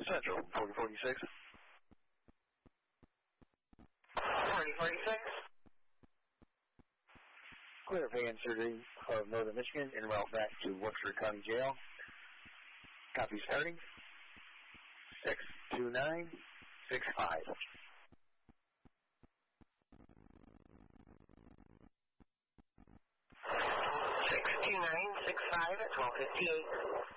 Central, 4046. 4046. Clear for surgery of Northern Michigan en route back to Worcester County Jail. Copy starting. 62965. 62965 at 1258.